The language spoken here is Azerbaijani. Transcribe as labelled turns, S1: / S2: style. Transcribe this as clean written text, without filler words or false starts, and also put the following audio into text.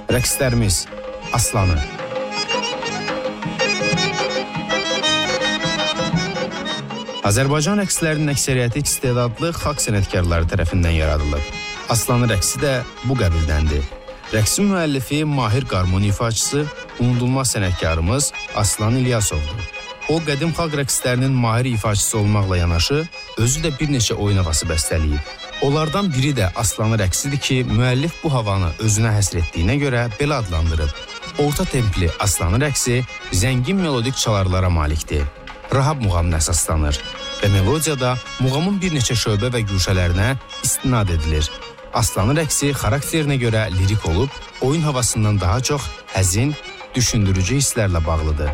S1: Rəqslərimiz Aslanı. Azərbaycan rəqslərinin əksəriyyəti istedadlı xalq sənətkarları tərəfindən yaradılıb. Aslanı rəqsi də bu qəbildəndir. Rəqsin müəllifi, mahir qarmon ifaçısı, unudulmaz sənətkarımız Aslan İlyasovdur. O, qədim xalq rəqslərinin mahir ifaçısı olmaqla yanaşı, özü də bir neçə oyun havası bəstələyib. Onlardan biri də Aslanı rəqsidir ki, müəllif bu havanı özünə həsr etdiyinə görə belə adlandırıb. Orta templi Aslanı rəqsi zəngin melodik çalarlara malikdir. Rahab muğamına əsaslanır və melodiyada muğamın bir neçə şöbə və güşələrinə istinad edilir. Aslanı rəqsi xarakterinə görə lirik olub, oyun havasından daha çox həzin, düşündürücü hisslərlə bağlıdır.